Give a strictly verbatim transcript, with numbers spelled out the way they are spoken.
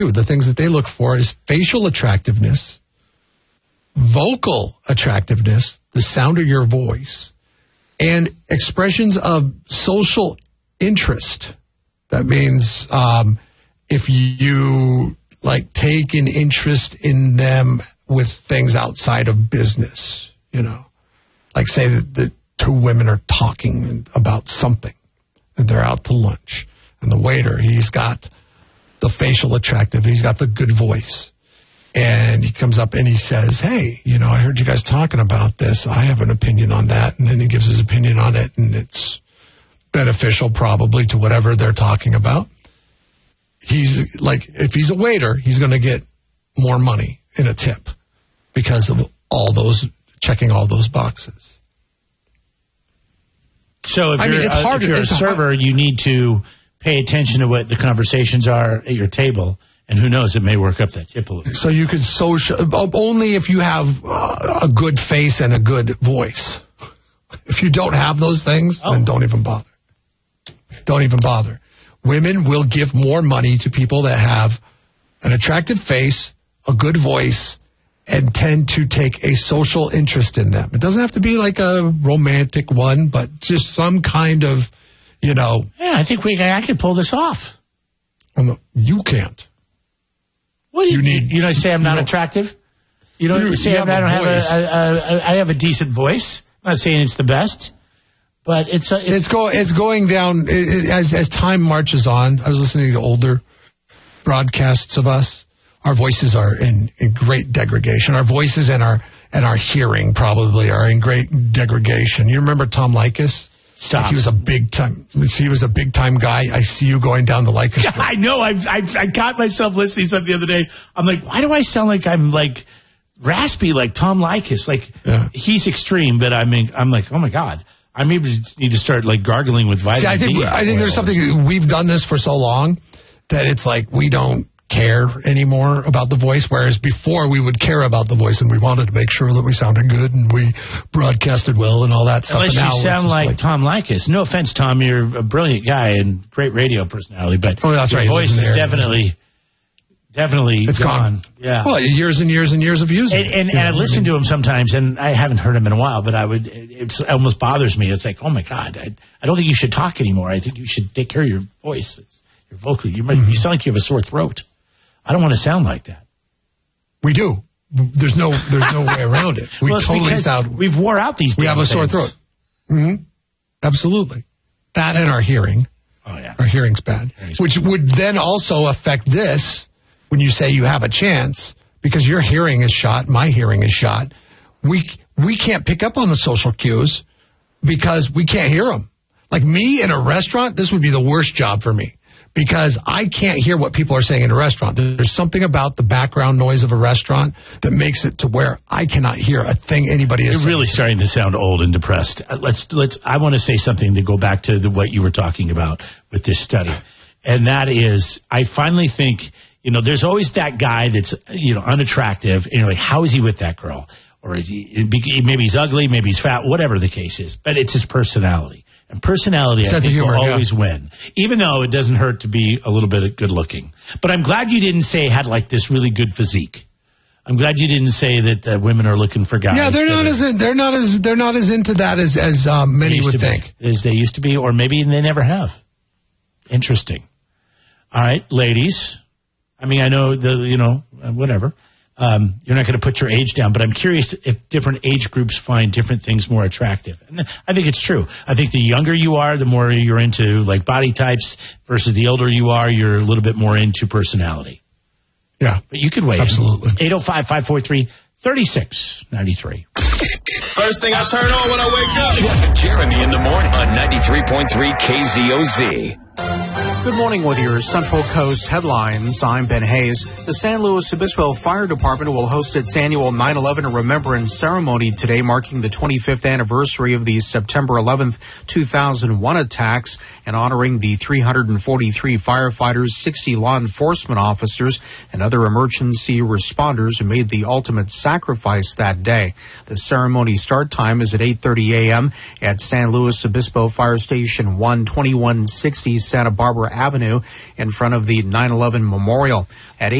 The things that they look for is facial attractiveness, vocal attractiveness, the sound of your voice, and expressions of social interest. That means um, if you like take an interest in them with things outside of business, you know, like say that the two women are talking about something and they're out to lunch, and the waiter, he's got the facial attractive, he's got the good voice, and he comes up and he says, hey, you know, I heard you guys talking about this. I have an opinion on that. And then he gives his opinion on it, and it's beneficial probably to whatever they're talking about. He's like, if he's a waiter, he's going to get more money in a tip because of all those, checking all those boxes. So if I you're, mean, it's uh, hard, if you're a server, hard. You need to pay attention to what the conversations are at your table. And who knows, it may work up that tip a little bit. So you could social, only if you have uh, a good face and a good voice. If you don't have those things, oh. then don't even bother. Don't even bother. Women will give more money to people that have an attractive face, a good voice, and tend to take a social interest in them. It doesn't have to be like a romantic one, but just some kind of, you know. Yeah, I think we I could pull this off. Well, no, you can't. What do you, you need? You don't say I'm not you attractive? You don't you, say you I'm, I don't have a, a, a, a I have a decent voice. I'm not saying it's the best. But it's, a, it's it's go it's going down it, it, as as time marches on. I was listening to older broadcasts of us. Our voices are in, in great degradation. Our voices and our and our hearing probably are in great degradation. You remember Tom Likas? Stop. He was a big time. He was a big time guy. I see you going down the Likas. Yeah, I know. I I I caught myself listening to something the other day. I'm like, why do I sound like I'm like raspy like Tom Likas? Like yeah. He's extreme, but I mean, I'm like, oh my God. I maybe need to start like gargling with vitamin See, I think D. I think there's something, we've done this for so long that it's like we don't care anymore about the voice, whereas before we would care about the voice and we wanted to make sure that we sounded good and we broadcasted well and all that stuff. Unless now you sound like, like Tom Likas. No offense, Tom, you're a brilliant guy and great radio personality, but oh, that's your right. voice is definitely... Definitely it's gone. gone. Yeah. Well, years and years and years of using and, it. And, and I listen to him sometimes, and I haven't heard him in a while, but I would. It almost bothers me. It's like, oh my God, I, I don't think you should talk anymore. I think you should take care of your voice, it's, your vocal. You might, mm-hmm. you sound like you have a sore throat. I don't want to sound like that. We do. There's no. There's no way around it. We well, totally sound. We've wore out these. We have a sore throat. Mm-hmm. Absolutely. That and our hearing. Oh yeah. Our hearing's bad, hearing's which bad. would then also affect this. When you say you have a chance, because your hearing is shot, my hearing is shot, we we can't pick up on the social cues because we can't hear them. Like me in a restaurant, this would be the worst job for me because I can't hear what people are saying in a restaurant. There's something about the background noise of a restaurant that makes it to where I cannot hear a thing anybody is You're saying. really starting to sound old and depressed. Let's let's. I want to say something to go back to the, what you were talking about with this study, and that is, I finally think. You know, there's always that guy that's, you know, unattractive. And you're like, how is he with that girl? Or is he, maybe he's ugly, maybe he's fat, whatever the case is. But it's his personality. And personality, I think, humor, will always yeah. win. Even though it doesn't hurt to be a little bit good looking. But I'm glad you didn't say had like this really good physique. I'm glad you didn't say that uh, women are looking for guys. Yeah, they're not are, as in, they're not as they're not as into that as as um, many would think. Be, as they used to be, or maybe they never have. Interesting. All right, ladies. I mean, I know the, you know, whatever. Um, you're not going to put your age down, but I'm curious if different age groups find different things more attractive. And I think it's true. I think the younger you are, the more you're into like body types versus the older you are, you're a little bit more into personality. Yeah. But you could wait. Absolutely. eight oh five, five four three, three six nine three. First thing I turn on when I wake up. Jeremy in the morning on ninety-three point three K Z O Z. Good morning with your Central Coast headlines. I'm Ben Hayes. The San Luis Obispo Fire Department will host its annual nine eleven Remembrance Ceremony today, marking the twenty-fifth anniversary of the September eleventh, two thousand one attacks and honoring the three hundred forty-three firefighters, sixty law enforcement officers, and other emergency responders who made the ultimate sacrifice that day. The ceremony start time is at eight thirty a.m. at San Luis Obispo Fire Station one, twenty-one sixty Santa Barbara Avenue in front of the nine eleven Memorial. At